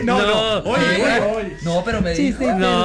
No, pero me dijo.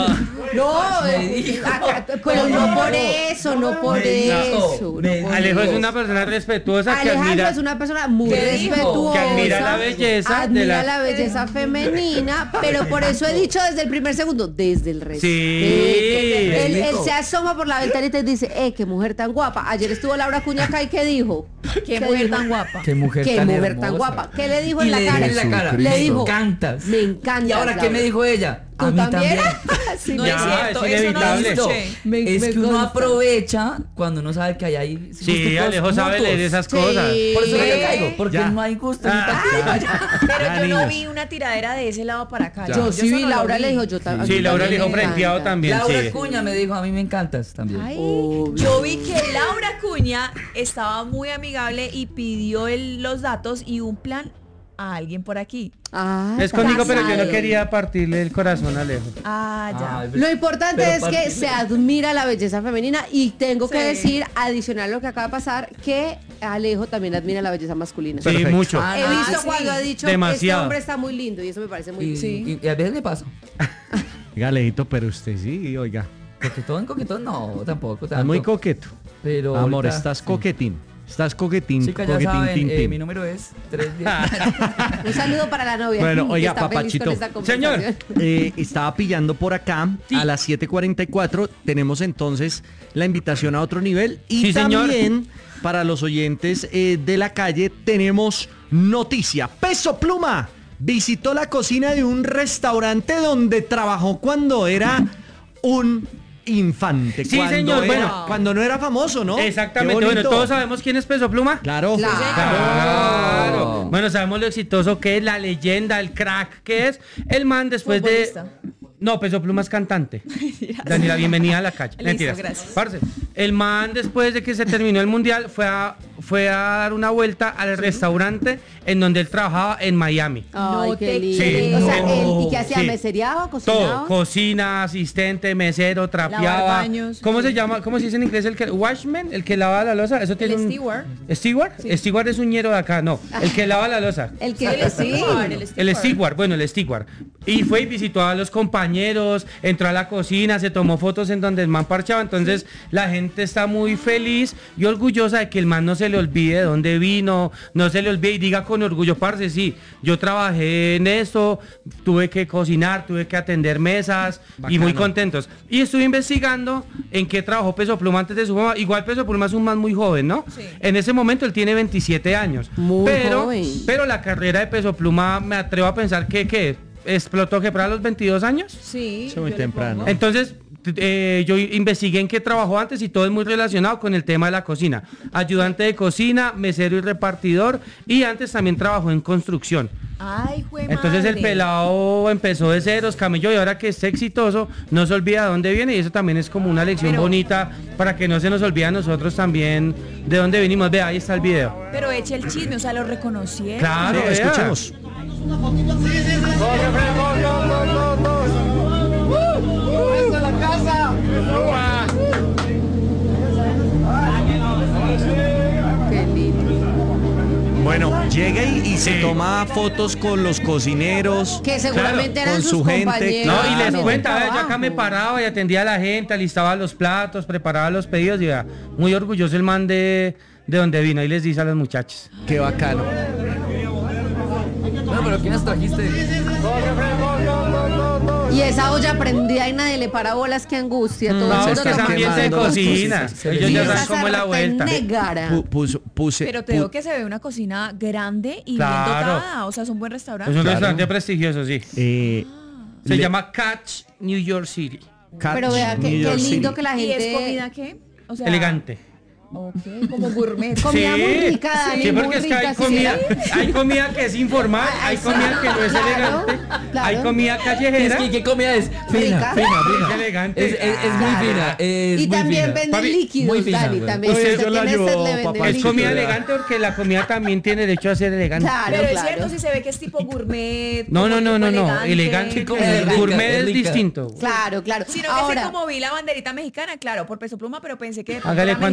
Pero no por eso, no por eso. Alejo es una persona respetuosa que Alejandro admira. es una persona muy respetuosa. Que admira la belleza. Admira la belleza femenina, pero por eso he dicho desde el primer segundo, desde el respeto. Sí. Él se asoma por la ventanita y dice, qué mujer tan guapa. Ayer estuvo Laura Cuña acá y ¿qué dijo? Qué mujer tan guapa. Qué mujer tan guapa. ¿Qué le dijo Y en la le cara? dijo en la cara, Le dijo, me encantas. me encanta. ¿Y ahora qué me dijo ella? ¿Tú A mí también? también. No Ya, es cierto, es eso no inevitable. lo escuché. Es que uno consta. aprovecha cuando uno sabe que hay ahí. Sí, gustos Alejo sabe mutuos. leer esas Sí. cosas. Por eso Sí. le caigo, porque Ya. no hay gusto. Pero yo no niños. vi una tiradera de ese lado para acá. Yo sí eso vi, no lo Laura vi. le dijo, yo también. Sí, Laura le dijo frenteado también. Laura Sí. Cuña me dijo, a mí me encantas también. Ay, Obvio. yo vi que Laura Cuña estaba muy amigable y pidió los datos y un plan a alguien por aquí. Es conmigo, pero yo no casado. quería partirle el corazón a Alejo. Ya. Lo importante Pero es que parte- se admira la belleza femenina y tengo que Sí. decir, adicional a lo que acaba de pasar, que Alejo también admira la belleza masculina. Sí, Perfecto. mucho. Ah, He visto sí. cuando ha dicho, Demasiado. este hombre está muy lindo y eso me parece muy Y, bien. y a veces me pasa. Oiga, Alejito, pero usted sí, oiga. Coquetón, no, tampoco. Estás Tanto. muy coqueto. Pero Amor, ahorita- estás sí. coquetín. Estás coquetín, Chicas, ya coquetín, saben, tin, tin. mi número es 310. Un saludo para la novia. Bueno, que oiga, está feliz papachito. con esta conversación. Señor. Estaba pillando por acá a las 7:44. Tenemos entonces la invitación a otro nivel. Y Sí, señor. también para los oyentes de la calle tenemos noticia. Peso Pluma visitó la cocina de un restaurante donde trabajó cuando era un infante. Sí, cuando señor, era- bueno. cuando no era famoso, ¿no? Exactamente. Qué Bueno, bonito. todos sabemos quién es Peso Pluma. Claro. Claro. Bueno, sabemos lo exitoso que es, la leyenda, el crack que es. El man después Futbolista. de... No, Peso Pluma es cantante. Daniela, bienvenida a la calle. Listo, Mentiras. gracias. Parce, el man después de que se terminó el mundial fue a dar una vuelta al restaurante en donde él trabajaba en Miami. Ay, No qué te lindo. creo. O sea, ¿y qué Sí. hacía? ¿Mesereaba? ¿Cocinaba? Todo, cocina, asistente, mesero, Lavar trapeaba. baños, ¿Cómo sí. se llama? ¿Cómo se dice en inglés el que washman, el que lava la loza? Eso tiene El un steward. ¿Steward? Sí. Steward es un ñero de acá, no. El que lava la loza. El que El sí. steward, El steward, bueno, el steward. Y fue y visitó a los compañeros, entró a la cocina, se tomó fotos en donde el man parchaba. Entonces la gente está muy feliz y orgullosa de que el man no se le olvide de dónde vino, no se le olvide y diga con orgullo, parce, sí, yo trabajé en esto, tuve que cocinar, tuve que atender mesas y muy contentos. Y estuve investigando en qué trabajó Peso Pluma antes de su fama. Igual Peso Pluma es un man muy joven, ¿no? Sí. En ese momento él tiene 27 años. Muy pero, joven. pero la carrera de Peso Pluma me atrevo a pensar que explotó que para los 22 años. Sí. Muy yo le temprano. pongo. Entonces, yo investigué en qué trabajó antes y todo es muy relacionado con el tema de la cocina. Ayudante de cocina, mesero y repartidor, y antes también trabajó en construcción. Ay, jue Entonces el madre. pelado empezó de ceros, camelló, y ahora que es exitoso, no se olvida de dónde viene, y eso también es como una lección Pero- bonita para que no se nos olvide a nosotros también de dónde venimos. Vea, ahí está el video. Pero eche el chisme, o sea, lo reconocieron. Claro, Sí, vea. escuchemos. Qué lindo. Bueno, llega y se toma fotos con los cocineros. Que seguramente Claro, eran con sus su gente, compañeros. No, y les Claro. cuenta, vea, yo Trabajo. acá me paraba y atendía a la gente, alistaba los platos, preparaba los pedidos y vea, muy orgulloso el man de donde vino. Ahí les dice a las muchachas. Qué bacano. Bueno, pero ¿quiénes trajiste? Y esa olla prendida y nadie le para bolas, qué angustia. Todo el No, mundo es que es está tomando ambiente de quemando las cocina. cosas. Ellos Sí, ya esa saben cómo es la sartén vuelta. negara. Puse, Pero te digo que se ve una cocina grande y Claro. bien dotada. O sea, es un buen Es restaurante. un Claro. restaurante prestigioso, sí. Se le- llama Catch New York City. Pero vea, New qué York lindo City. que la ¿Y gente... es comida qué? O sea, Elegante. Ok, como gourmet. Comida muy rica, Dani, Sí, porque muy es que rica, hay sí. comida que es informal, hay comida que no es Claro, elegante, claro. hay comida callejera. ¿Qué comida es? Fina, Rica. Es elegante. Es muy fina. Es Y muy también fina. venden Papi, líquidos, muy fina, Dani, güey. también. Pues Si yo usted la tiene ayudo, sed, le venden papá. Es líquidos. comida ¿verdad? elegante porque la comida también tiene derecho a ser elegante. Claro, Pero es claro. cierto, si se ve que es tipo gourmet. No, como tipo elegante como Elegante, gourmet es rica. distinto. Claro, claro. Sino que Ahora, sí como vi la banderita mexicana, claro, por Peso Pluma, pero pensé que de pronto Hágale era cuando mexicana, tires o sea,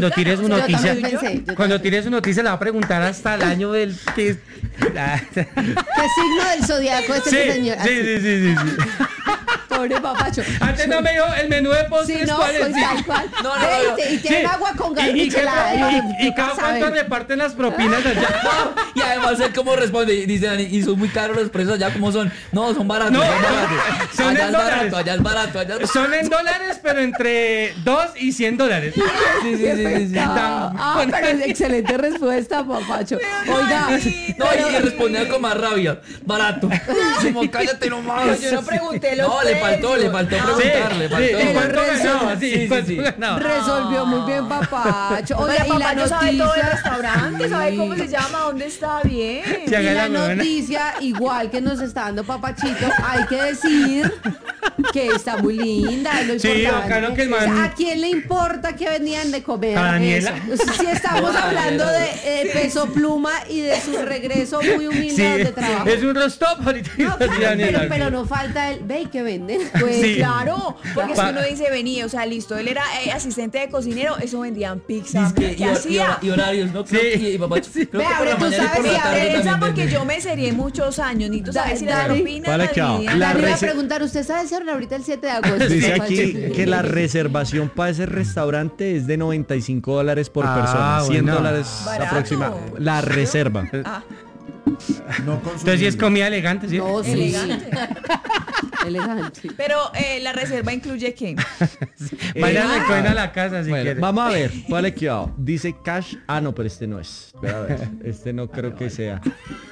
Yo noticia, también pensé, yo cuando también. tire su noticia, le va a preguntar hasta el año del que. ¿Qué signo del zodiaco es Sí, este señor? sí. Pobre papacho. Antes no me dijo el menú de Sí, postres no, cuál es. pues Sí. tal cual. No, no, Ve, no. y tienen Sí. agua con gas Y michelada. cada cuánto reparten las propinas allá. Y además él como responde, y dice Dani, y son muy caros los precios allá, ¿cómo son? No, son baratos, No, son baratos. son Allá en es dólares. barato, allá es barato, allá es barato. Son en dólares, pero entre 2 y 100 dólares. Sí. Ah, pero es excelente respuesta, papacho. Oiga, No, y respondía con más rabia. Barato. Como cállate nomás. Pero yo no pregunté los No, le faltó precios. preguntar, le faltó. ¿Y cuánto Pero ganaba? sí, Sí, sí, ¿cuánto sí. ganaba? resolvió muy bien, papacho. Oiga, Oiga, y la papá, yo sabe todo el noticia. restaurante, sabe cómo se llama, dónde está bien. Se Y haga la la huevona. noticia, igual que nos está dando Papachito, hay que decir que está muy linda, es lo Sí, importante. bacano que el O sea, man- ¿a quién le importa que venían de comer? ¿A Daniela? Eso. Si estamos A hablando Daniela. de Peso Pluma y de su regreso muy humilde Sí, de trabajo. es un rostop ahorita. No, claro, Sí, Daniela. pero no falta el ve y que venden. Pues Sí. claro, porque si Pa- uno dice venía, o sea, listo, él era asistente de cocinero, eso vendían pizza. Dizque, ¿Qué hacía? y horarios, ¿no? Creo, Sí. y papá, creo que Ve, por abre, la tú mañana y sabes por si la tarde abre Esa también porque venden. yo me serié muchos años, ni tú sabes si las Dani, propinas vale, las chao. dividían. La Dani iba a rece- preguntar, ¿usted sabe si abren ahorita el 7 de agosto? Dice Papacho? aquí que la reservación para ese restaurante es de $95 por Ah, persona, $100 bueno. Barato. aproximadamente. La reserva. Entonces sí es comida elegante, ¿sí? No, sí. Elegante. Elegante. Pero la reserva incluye qué? Vayan le cogen a la casa si Bueno, quieren. Vamos a ver, vale que dice cash. Ah, no, pero este no es. Espera, a ver, este no creo que sea.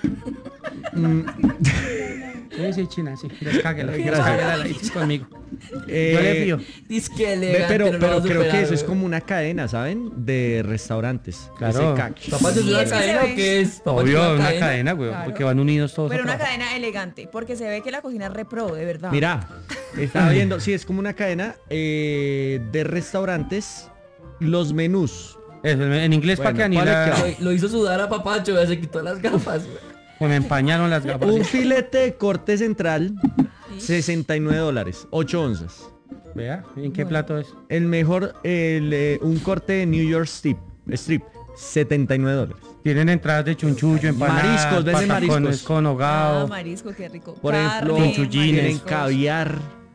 Sí, China, sí. Descáguela. Gracias. Descáguela ahí conmigo. Yo Eh, le fío. Dizque Ve, elegante, pero no lo va a creo que superar, eso es güey. como una cadena, ¿saben? De restaurantes. Claro. Ese cash. Papá, ¿es Sí, una es que se cadena ve. o qué es? Papá, ¿es Obvio, una cadena, güey, Claro. porque van unidos todos. Pero a una trabajar. cadena elegante, porque se ve que la cocina es repro, de verdad. Mira, estaba viendo, sí, es como una cadena de restaurantes. Los menús. Eso, en inglés para Bueno, que ¿cuál es Aniela... que Lo hizo sudar a papacho, ya se quitó las gafas, güey. Pues me empañaron las gafas. Un filete de corte central, $69, 8 onzas. Vea, ¿en qué plato es? El mejor, un corte de New York Strip, $79. Tienen entradas de chunchullo, empanadas, Mariscos, venden patacones mariscos. con Ah, hogado. marisco, qué rico. Por ejemplo, Chinchullines. tienen mariscos. caviar,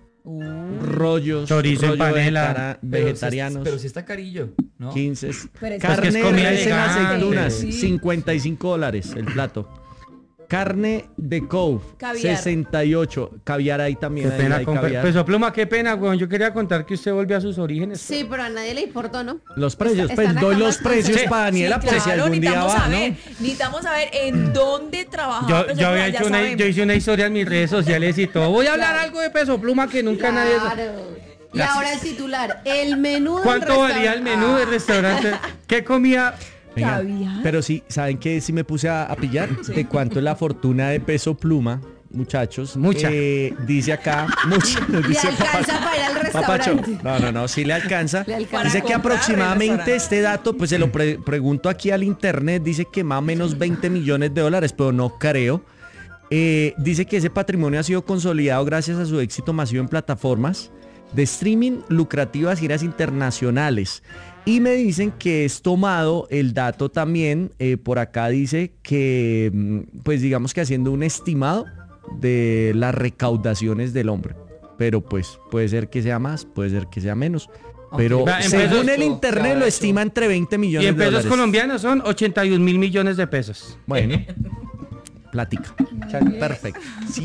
rollos, Chorizo en rollo panela. vegetarianos, Pero sí está carillo, ¿no? 15. Pero es Carne que es de comida res en elegante. aceitunas, Sí. $55 el plato. Carne de Cove, Caviar. 68. Caviar ahí también. Qué ahí pena hay con caviar. Peso Pluma, qué pena, weón. Yo quería contar que usted volvió a sus orígenes. Sí, pero a nadie le importó, ¿no? Los precios, Está- pues están doy acá los más precios Sí. para Daniela, Sí, por si claro, algún día necesitamos va, saber, ¿no? necesitamos saber en dónde trabajaba Yo, Peso yo había Pluma, ya hecho una, sabemos. yo hice una historia en mis redes sociales y todo. Voy a hablar algo de Peso Pluma que nunca nadie... Claro. Y ahora el titular, el menú del ¿Cuánto valía el menú del restaurante? restaurante? ¿Qué comía? Venga, Caviar. pero sí, ¿saben qué? Sí me puse a pillar de cuánto es la fortuna de Peso Pluma, muchachos. Mucha. Dice acá, mucha. ¿Le Dice alcanza para ir al Papacho. restaurante? No, sí le alcanza. Le alcanza. Dice Para que comprar el aproximadamente restaurante. este dato, pues se lo pregunto aquí al internet, dice que más o menos $20 millones, pero no creo. Dice que ese patrimonio ha sido consolidado gracias a su éxito masivo en plataformas de streaming, lucrativas giras internacionales. Y me dicen que es tomado el dato también, por acá dice que, pues digamos que haciendo un estimado de las recaudaciones del hombre. Pero pues puede ser que sea más, puede ser que sea menos. Pero Va, en según pesos- el internet lo estima entre 20 millones Y en de pesos dólares. colombianos son 81.000 millones de pesos. Bueno, plática. Perfecto.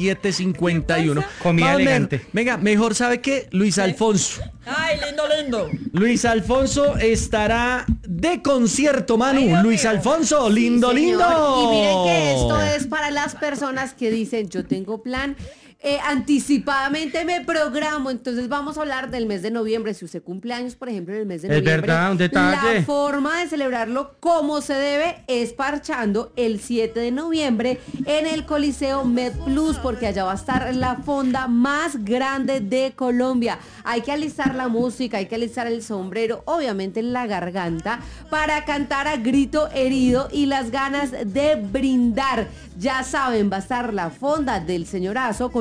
7.51. Comida Vamos, elegante. Venga, mejor sabe que Luis Alfonso. Ay, lindo, lindo. Luis Alfonso estará de concierto, Manu. Ay, Dios Luis mío. Alfonso, lindo, Sí, señor. lindo. Y miren que esto es para las personas que dicen, yo tengo plan, anticipadamente me programo. Entonces vamos a hablar del mes de noviembre. Si usted cumple años, por ejemplo, en el mes de Es noviembre, verdad, un detalle. la forma de celebrarlo como se debe es parchando el 7 de noviembre en el Coliseo MedPlus, porque allá va a estar la fonda más grande de Colombia. Hay que alistar la música, hay que alistar el sombrero, obviamente la garganta, para cantar a grito herido y las ganas de brindar. Ya saben, va a estar la fonda del señorazo con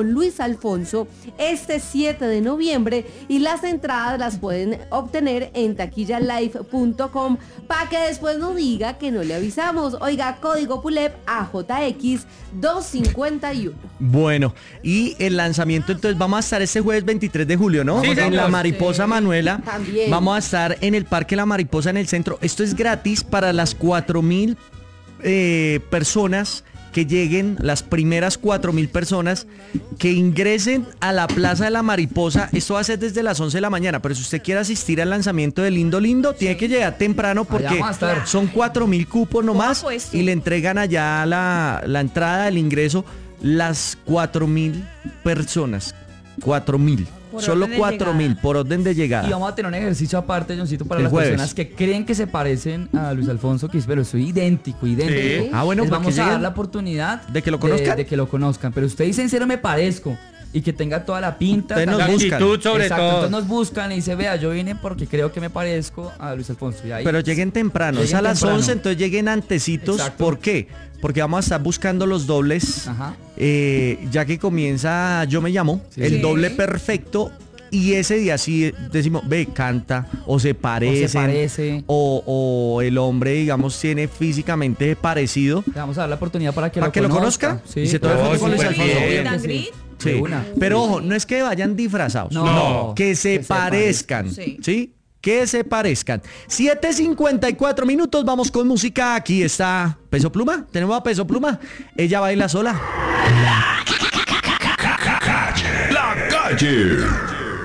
con Luis Alfonso este 7 de noviembre y las entradas las pueden obtener en taquillalive.com para que después no diga que no le avisamos. Oiga, código PULEP AJX 251. Bueno, y el lanzamiento, entonces vamos a estar este jueves 23 de julio, ¿no? Sí, En señor. la Mariposa Sí. Manuela. También. Vamos a estar en el Parque La Mariposa en el centro. Esto es gratis para las 4.000 personas que lleguen, las primeras 4.000 personas que ingresen a la Plaza de la Mariposa. Esto va a ser desde las 11 de la mañana, pero si usted quiere asistir al lanzamiento de Lindo Lindo, tiene que llegar temprano porque vamos a estar. son 4.000 cupos nomás Guapo esto. y le entregan allá la entrada, el ingreso, las 4.000 personas. 4.000. Por Solo orden de 4.000 llegada. por orden de llegada. Y vamos a tener un ejercicio aparte, Johncito, para El las jueves. personas que creen que se parecen a Luis Alfonso, que pero soy idéntico. Sí. Ah, bueno, Les porque vamos a dar lleguen- la oportunidad ¿De que lo conozcan? de que lo conozcan. Pero usted dice en serio me parezco y que tenga toda la pinta. Ustedes nos La también. buscan. actitud sobre Exacto, todo. entonces nos buscan y dice, vea, yo vine porque creo que me parezco a Luis Alfonso. Y ahí, Pero lleguen temprano, es Lleguen a las temprano. 11, entonces lleguen antecitos. Exacto. ¿Por qué? Porque vamos a estar buscando los dobles, Ajá. ya que comienza Yo Me Llamo, Sí. el Sí. doble perfecto. Y ese día sí decimos, ve, canta, o se parece, parece. o el hombre, digamos, tiene físicamente parecido. Le vamos a dar la oportunidad para que, ¿Para que lo conozca? Sí, Y se tome claro. foto con Luis Sí, Alfonso. obvio que ¿Meet and sí. greet? Sí. De una. Pero ojo, no es que vayan disfrazados, No. que se Que se parezcan, parezcan. ¿sí? Que se parezcan. 7:54 minutos, vamos con música. Aquí está Peso Pluma. Tenemos a Peso Pluma. Ella baila sola. La calle.